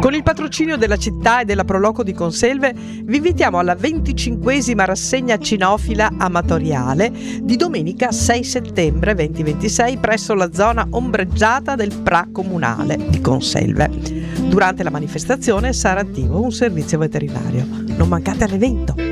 Con il patrocinio della città e della Proloco di Conselve vi invitiamo alla 25esima rassegna cinofila amatoriale di domenica 6 settembre 2026 presso la zona ombreggiata del PRA comunale di Conselve. Durante la manifestazione sarà attivo un servizio veterinario. Non mancate all'evento!